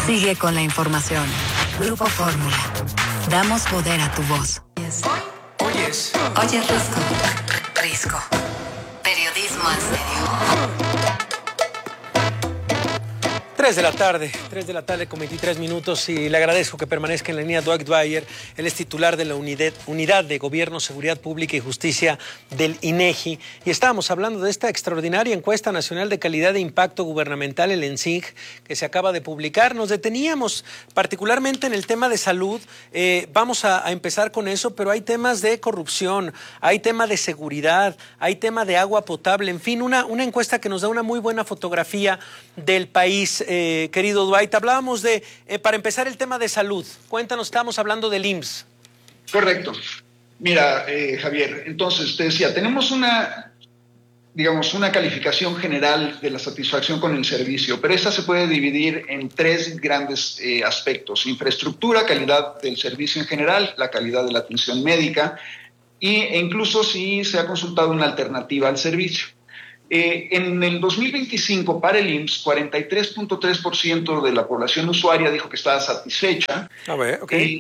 Sigue con la información. Grupo Fórmula. Damos poder a tu voz. Oye, Risco. Periodismo en serio. 3 de la tarde con 23 minutos y le agradezco que permanezca en la línea Dwight Dwyer. Él es titular de la Unidad de Gobierno, Seguridad Pública y Justicia del INEGI. Y estábamos hablando de esta extraordinaria encuesta nacional de calidad de impacto gubernamental, el ENSIG, que se acaba de publicar. Nos deteníamos particularmente en el tema de salud. Vamos a empezar con eso, pero hay temas de corrupción, hay tema de seguridad, hay tema de agua potable. En fin, una encuesta que nos da una muy buena fotografía del país. Querido Dwight, hablábamos de, para empezar, el tema de salud. Cuéntanos, estábamos hablando del IMSS. Correcto. Mira, Javier, entonces te decía, tenemos una calificación general de la satisfacción con el servicio, pero esta se puede dividir en tres grandes aspectos: infraestructura, calidad del servicio en general, la calidad de la atención médica e incluso si se ha consultado una alternativa al servicio. En el 2025, para el IMSS, 43.3% de la población usuaria dijo que estaba satisfecha. A ver, okay.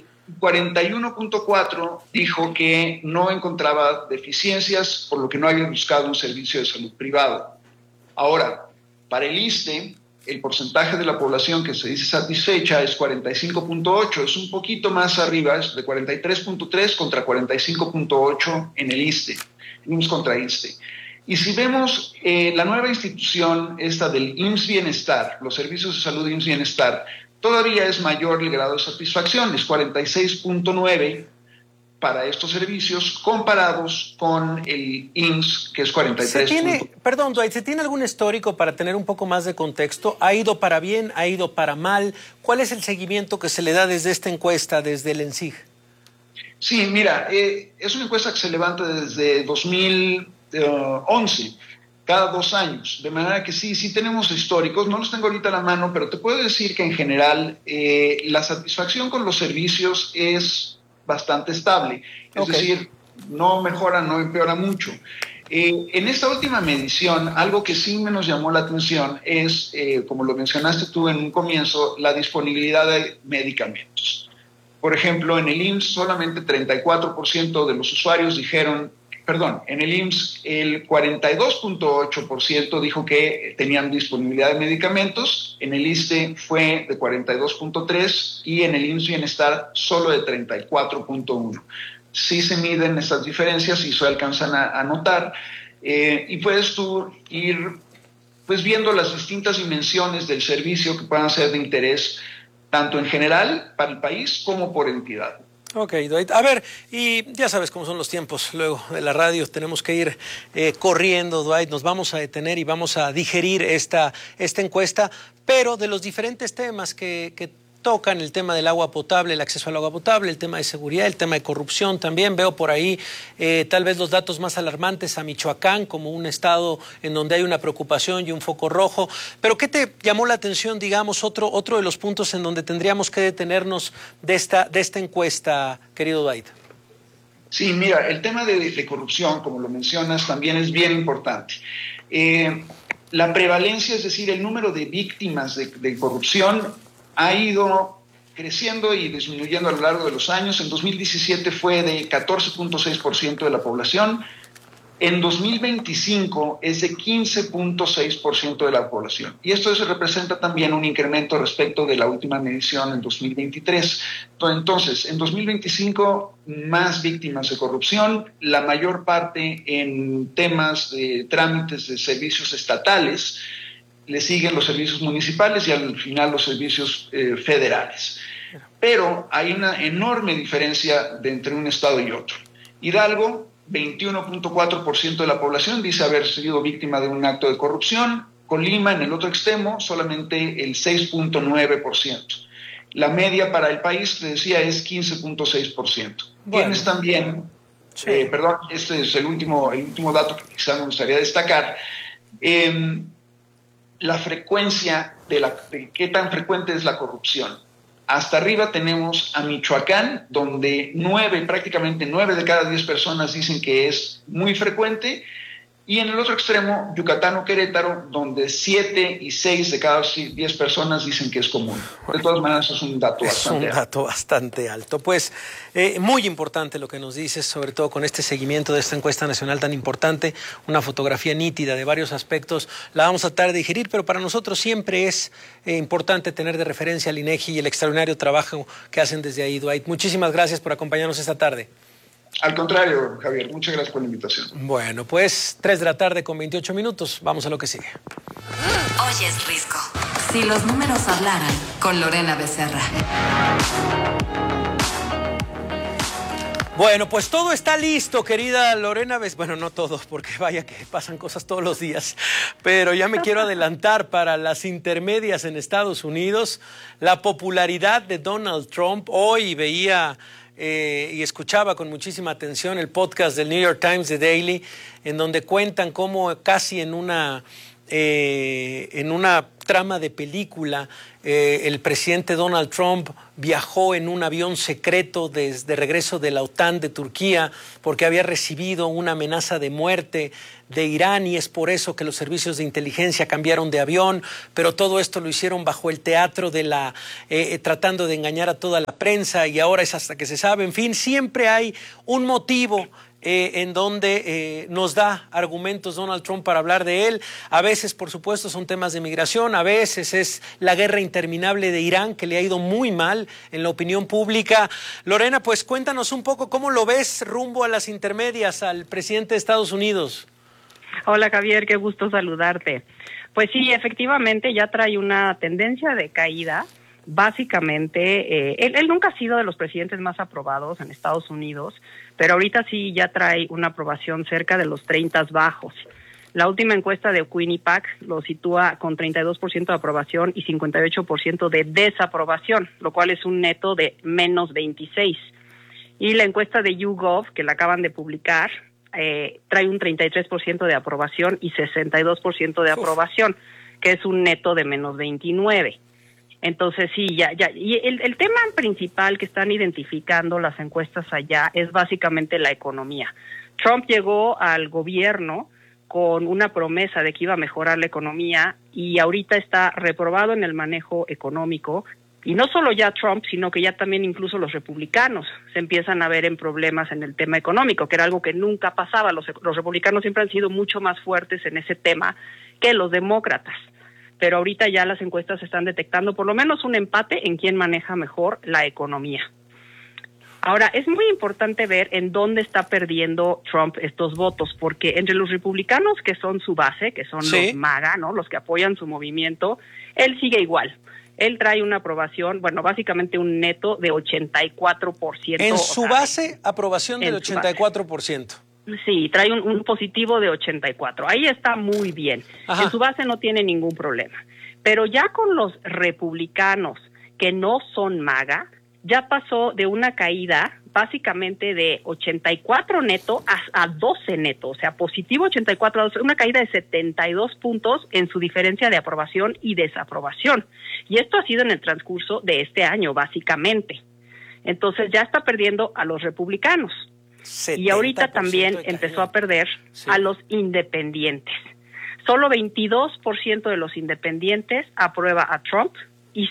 41.4% dijo que no encontraba deficiencias, por lo que no había buscado un servicio de salud privado. Ahora, para el ISSSTE, el porcentaje de la población que se dice satisfecha es 45.8%, es un poquito más arriba, es de 43.3% contra 45.8% en el ISSSTE, IMSS contra ISSSTE. Y si vemos la nueva institución, esta del IMSS Bienestar, los servicios de salud IMSS Bienestar, todavía es mayor el grado de satisfacción, es 46.9% para estos servicios, comparados con el IMSS, que es 43%. Perdón, Dwight, ¿se tiene algún histórico para tener un poco más de contexto? ¿Ha ido para bien? ¿Ha ido para mal? ¿Cuál es el seguimiento que se le da desde esta encuesta, desde el ENSIG? Sí, mira, es una encuesta que se levanta desde 2011, cada 2 años, de manera que sí tenemos históricos, no los tengo ahorita a la mano, pero te puedo decir que en general la satisfacción con los servicios es bastante estable, es decir, no mejora, no empeora mucho. En esta última medición, algo que sí nos llamó la atención es, como lo mencionaste tú en un comienzo, la disponibilidad de medicamentos. Por ejemplo, en el IMSS solamente 34% de los usuarios en el IMSS el 42.8% dijo que tenían disponibilidad de medicamentos, en el ISSSTE fue de 42.3% y en el IMSS Bienestar solo de 34.1%. Sí se miden estas diferencias y se alcanzan a notar, y puedes tú ir viendo las distintas dimensiones del servicio que puedan ser de interés tanto en general para el país como por entidad. Ok, Dwight. A ver, y ya sabes cómo son los tiempos luego de la radio, tenemos que ir corriendo, Dwight, nos vamos a detener y vamos a digerir esta encuesta, pero de los diferentes temas que tocan, el tema del agua potable, el acceso al agua potable, el tema de seguridad, el tema de corrupción también. Veo por ahí tal vez los datos más alarmantes a Michoacán como un estado en donde hay una preocupación y un foco rojo. Pero ¿qué te llamó la atención, digamos, otro de los puntos en donde tendríamos que detenernos de esta encuesta, querido Dwight? Sí, mira, el tema de corrupción, como lo mencionas, también es bien importante. La prevalencia, es decir, el número de víctimas de corrupción ha ido creciendo y disminuyendo a lo largo de los años. En 2017 fue de 14.6% de la población. En 2025 es de 15.6% de la población. Y esto representa también un incremento respecto de la última medición en 2023. Entonces, en 2025, más víctimas de corrupción, la mayor parte en temas de trámites de servicios estatales. Le siguen los servicios municipales y al final los servicios federales. Pero hay una enorme diferencia entre un estado y otro. Hidalgo, 21.4% de la población dice haber sido víctima de un acto de corrupción. Colima, en el otro extremo, solamente el 6.9%. La media para el país, te decía, es 15.6%. Tienes también, este es el último dato que quizá me gustaría destacar, la frecuencia de qué tan frecuente es la corrupción. Hasta arriba tenemos a Michoacán, donde prácticamente 9 de cada 10 personas dicen que es muy frecuente, Y en el otro extremo, Yucatán o Querétaro, donde 7 y 6 de cada 10 personas dicen que es común. De todas maneras, es un dato bastante alto. Pues muy importante lo que nos dices, sobre todo con este seguimiento de esta encuesta nacional tan importante, una fotografía nítida de varios aspectos. La vamos a tratar de digerir, pero para nosotros siempre es importante tener de referencia al INEGI y el extraordinario trabajo que hacen desde ahí, Dwight. Muchísimas gracias por acompañarnos esta tarde. Al contrario, Javier, muchas gracias por la invitación. Bueno, pues 3 de la tarde con 28 minutos. Vamos a lo que sigue. Hoy es Risco. Si los números hablaran, con Lorena Becerra. Bueno, pues todo está listo, querida Lorena Becerra. Bueno, no todo, porque vaya que pasan cosas todos los días. Pero ya me quiero adelantar para las intermedias en Estados Unidos. La popularidad de Donald Trump. Hoy veía y escuchaba con muchísima atención el podcast del New York Times, The Daily, en donde cuentan cómo casi en una trama de película, el presidente Donald Trump viajó en un avión secreto desde regreso de la OTAN de Turquía porque había recibido una amenaza de muerte de Irán y es por eso que los servicios de inteligencia cambiaron de avión, pero todo esto lo hicieron bajo el teatro de tratando de engañar a toda la prensa y ahora es hasta que se sabe. En fin, siempre hay un motivo en donde nos da argumentos Donald Trump para hablar de él. A veces, por supuesto, son temas de migración, a veces es la guerra interminable de Irán, que le ha ido muy mal en la opinión pública. Lorena, pues cuéntanos un poco cómo lo ves rumbo a las intermedias al presidente de Estados Unidos. Hola Javier, qué gusto saludarte. Pues sí, efectivamente ya trae una tendencia de caída. Básicamente, él nunca ha sido de los presidentes más aprobados en Estados Unidos, pero ahorita sí ya trae una aprobación cerca de los 30 bajos. La última encuesta de Quinnipiac lo sitúa con 32% de aprobación y 58% de desaprobación, lo cual es un neto de menos 26. Y la encuesta de YouGov, que la acaban de publicar, trae un 33% de aprobación y 62% de aprobación, que es un neto de menos 29. Entonces sí, ya. Y el tema principal que están identificando las encuestas allá es básicamente la economía. Trump llegó al gobierno con una promesa de que iba a mejorar la economía y ahorita está reprobado en el manejo económico. Y no solo ya Trump, sino que ya también incluso los republicanos se empiezan a ver en problemas en el tema económico, que era algo que nunca pasaba. Los republicanos siempre han sido mucho más fuertes en ese tema que los demócratas. Pero ahorita ya las encuestas están detectando por lo menos un empate en quién maneja mejor la economía. Ahora, es muy importante ver en dónde está perdiendo Trump estos votos, porque entre los republicanos, que son su base, que son los MAGA, ¿no?, los que apoyan su movimiento, él sigue igual. Él trae una aprobación, bueno, básicamente un neto de 84%. En su base, aprobación del 84%. Sí, trae un positivo de 84. Ahí está muy bien. Ajá. En su base no tiene ningún problema. Pero ya con los republicanos que no son MAGA, ya pasó de una caída básicamente de 84 neto a 12 neto. O sea, positivo 84 a 12, una caída de 72 puntos en su diferencia de aprobación y desaprobación. Y esto ha sido en el transcurso de este año, básicamente. Entonces ya está perdiendo a los republicanos. Y ahorita también empezó a perder a los independientes. Solo 22% de los independientes aprueba a Trump y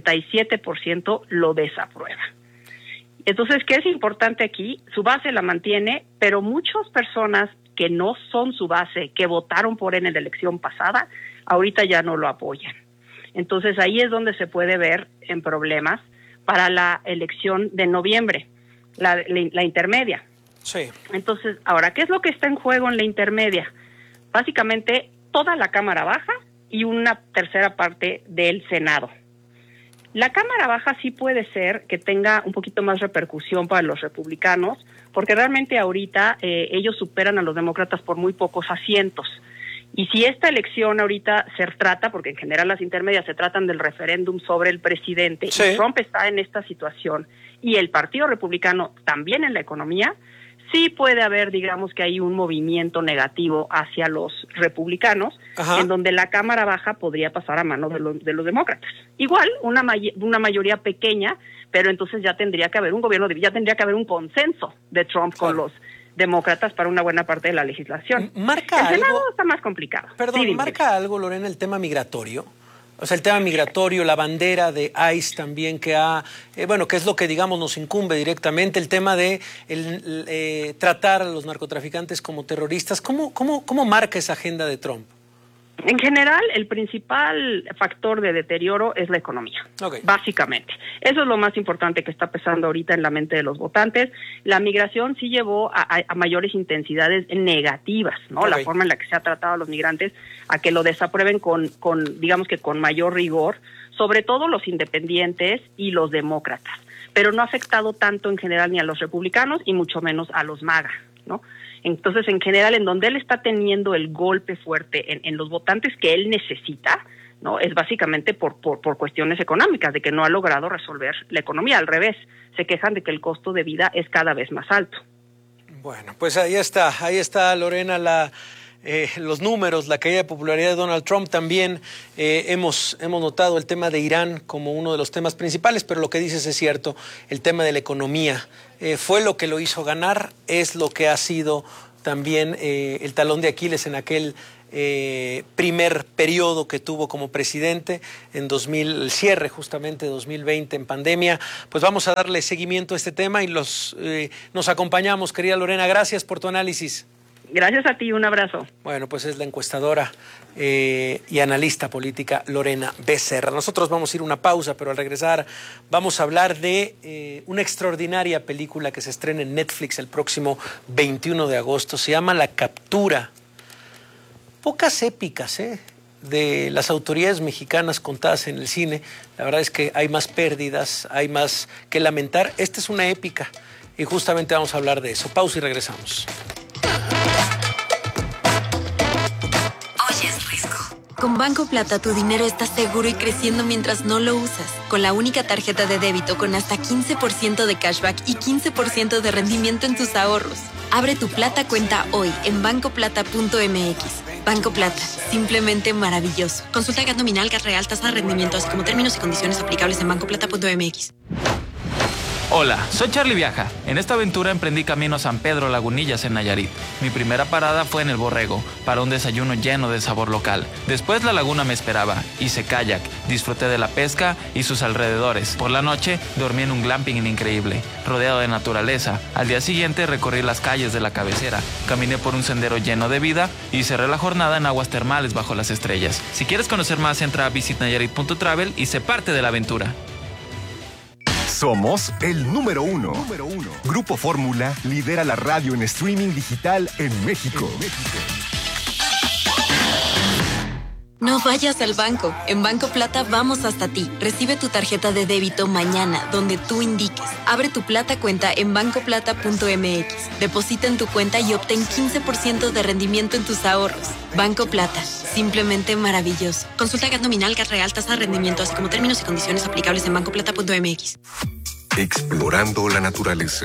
67% lo desaprueba. Entonces, ¿qué es importante aquí? Su base la mantiene, pero muchas personas que no son su base, que votaron por él en la elección pasada, ahorita ya no lo apoyan. Entonces, ahí es donde se puede ver en problemas para la elección de noviembre, la intermedia. Sí. Entonces, ahora, ¿qué es lo que está en juego en la intermedia? Básicamente, toda la Cámara Baja y una tercera parte del Senado. La Cámara Baja sí puede ser que tenga un poquito más repercusión para los republicanos, porque realmente ahorita ellos superan a los demócratas por muy pocos asientos. Y si esta elección ahorita se trata, porque en general las intermedias se tratan del referéndum sobre el presidente, y Trump está en esta situación, y el Partido Republicano también en la economía, sí puede haber, digamos, que hay un movimiento negativo hacia los republicanos, en donde la Cámara Baja podría pasar a manos de los demócratas. Igual, una mayoría pequeña, pero entonces ya tendría que haber un gobierno, ya tendría que haber un consenso de Trump con los demócratas para una buena parte de la legislación. ¿Marca el Senado algo? está más complicado. Perdón, Sí, ¿marca algo, Lorena, el tema migratorio? O sea, el tema migratorio, la bandera de ICE también que que es lo que, digamos, nos incumbe directamente, el tema de tratar a los narcotraficantes como terroristas. ¿Cómo marca esa agenda de Trump? En general, el principal factor de deterioro es la economía, básicamente. Eso es lo más importante que está pesando ahorita en la mente de los votantes. La migración sí llevó a mayores intensidades negativas, ¿no? La forma en la que se ha tratado a los migrantes, a que lo desaprueben con mayor rigor, sobre todo los independientes y los demócratas. Pero no ha afectado tanto en general ni a los republicanos y mucho menos a los MAGA, ¿no? Entonces, en general, en donde él está teniendo el golpe fuerte en los votantes que él necesita, ¿no? Es básicamente por cuestiones económicas, de que no ha logrado resolver la economía. Al revés, se quejan de que el costo de vida es cada vez más alto. Bueno, pues ahí está, Lorena, los números, la caída de popularidad de Donald Trump. También hemos notado el tema de Irán como uno de los temas principales, pero lo que dices es cierto, el tema de la economía fue lo que lo hizo ganar, es lo que ha sido también el talón de Aquiles en aquel primer periodo que tuvo como presidente en el cierre justamente de 2020 en pandemia. Pues vamos a darle seguimiento a este tema y nos acompañamos, querida Lorena. Gracias por tu análisis. Gracias a ti, un abrazo. Bueno, pues es la encuestadora y analista política Lorena Becerra. Nosotros vamos a ir a una pausa, pero al regresar vamos a hablar de una extraordinaria película que se estrena en Netflix el próximo 21 de agosto. Se llama La Captura. Pocas épicas, de las autoridades mexicanas contadas en el cine. La verdad es que hay más pérdidas, hay más que lamentar. Esta es una épica y justamente vamos a hablar de eso. Pausa y regresamos. Con Banco Plata tu dinero está seguro y creciendo mientras no lo usas. Con la única tarjeta de débito con hasta 15% de cashback y 15% de rendimiento en tus ahorros. Abre tu Plata cuenta hoy en bancoplata.mx. Banco Plata, simplemente maravilloso. Consulta GAT nominal, GAT real, tasa de rendimiento, así como términos y condiciones aplicables en bancoplata.mx. Hola, soy Charlie Viaja. En esta aventura emprendí camino a San Pedro Lagunillas en Nayarit. Mi primera parada fue en El Borrego, para un desayuno lleno de sabor local. Después la laguna me esperaba, hice kayak, disfruté de la pesca y sus alrededores. Por la noche dormí en un glamping increíble, rodeado de naturaleza. Al día siguiente recorrí las calles de la cabecera, caminé por un sendero lleno de vida y cerré la jornada en aguas termales bajo las estrellas. Si quieres conocer más, entra a visitnayarit.travel y sé parte de la aventura. Somos el número uno. Grupo Fórmula lidera la radio en streaming digital en México. No vayas al banco. En Banco Plata vamos hasta ti. Recibe tu tarjeta de débito mañana, donde tú indiques. Abre tu Plata cuenta en bancoplata.mx. Deposita en tu cuenta y obtén 15% de rendimiento en tus ahorros. Banco Plata, simplemente maravilloso. Consulta GAT nominal, GAT real, tasa de rendimiento, así como términos y condiciones aplicables en bancoplata.mx. Explorando la naturaleza.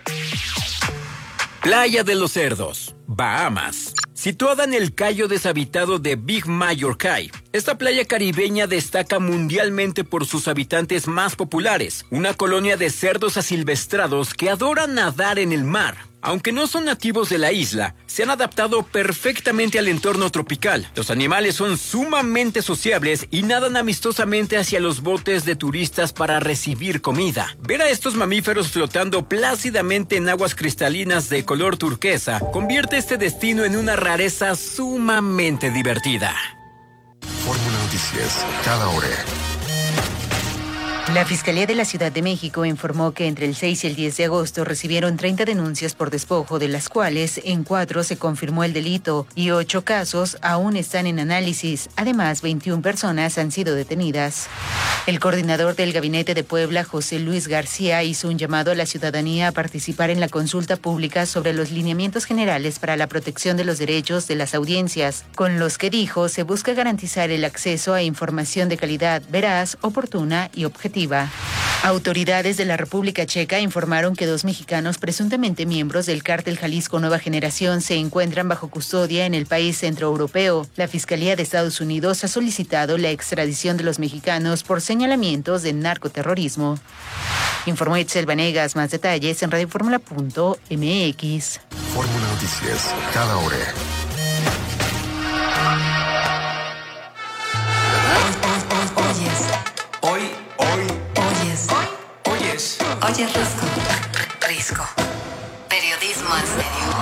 Playa de los Cerdos, Bahamas. Situada en el cayo deshabitado de Big Major Cay, esta playa caribeña destaca mundialmente por sus habitantes más populares, una colonia de cerdos asilvestrados que adoran nadar en el mar. Aunque no son nativos de la isla, se han adaptado perfectamente al entorno tropical. Los animales son sumamente sociables y nadan amistosamente hacia los botes de turistas para recibir comida. Ver a estos mamíferos flotando plácidamente en aguas cristalinas de color turquesa convierte este destino en una rareza sumamente divertida. Fórmula Noticias, cada hora. La Fiscalía de la Ciudad de México informó que entre el 6 y el 10 de agosto recibieron 30 denuncias por despojo, de las cuales en 4 se confirmó el delito y 8 casos aún están en análisis. Además, 21 personas han sido detenidas. El coordinador del Gabinete de Puebla, José Luis García, hizo un llamado a la ciudadanía a participar en la consulta pública sobre los lineamientos generales para la protección de los derechos de las audiencias, con los que dijo se busca garantizar el acceso a información de calidad, veraz, oportuna y objetiva. Autoridades de la República Checa informaron que 2 mexicanos presuntamente miembros del cártel Jalisco Nueva Generación se encuentran bajo custodia en el país centroeuropeo. La Fiscalía de Estados Unidos ha solicitado la extradición de los mexicanos por señalamientos de narcoterrorismo. Informó Itzel Vanegas. Más detalles en radioformula.mx. Fórmula Noticias, cada hora. Oyes Risco. Periodismo en serio.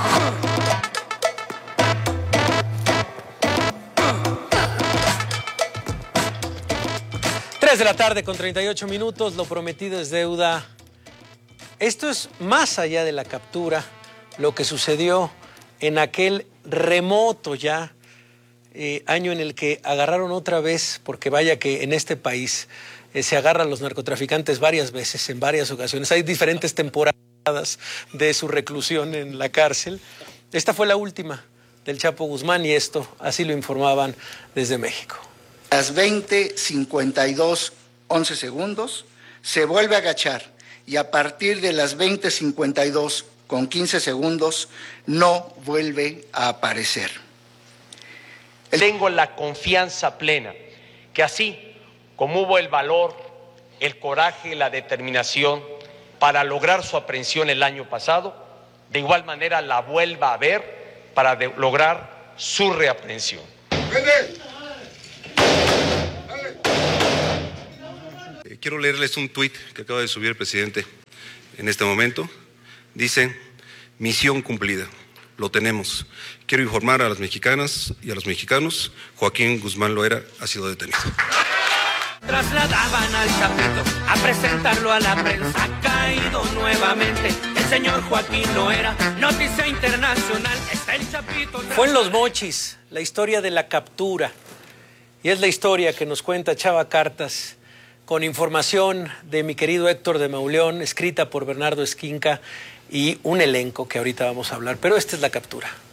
3 de la tarde con 38 minutos, lo prometido es deuda. Esto es más allá de la captura, lo que sucedió en aquel remoto ya año en el que agarraron otra vez, porque vaya que en este país se agarran los narcotraficantes varias veces, en varias ocasiones. Hay diferentes temporadas de su reclusión en la cárcel. Esta fue la última del Chapo Guzmán y esto así lo informaban desde México. Las 20:52:11 segundos, se vuelve a agachar y a partir de las 20:52:15 segundos no vuelve a aparecer. Tengo la confianza plena que así como hubo el valor, el coraje, la determinación para lograr su aprehensión el año pasado, de igual manera la vuelva a ver para lograr su reaprehensión. Quiero leerles un tuit que acaba de subir el presidente en este momento. Dice, misión cumplida, lo tenemos. Quiero informar a las mexicanas y a los mexicanos, Joaquín Guzmán Loera ha sido detenido. Trasladaban al Chapito a presentarlo a la prensa. Ha caído nuevamente el señor Joaquín Loera. Noticia internacional, está el Chapito. Fue en Los Mochis, la historia de la captura. Y es la historia que nos cuenta Chava Cartas, con información de mi querido Héctor de Mauleón, escrita por Bernardo Esquinca y un elenco que ahorita vamos a hablar. Pero esta es la captura.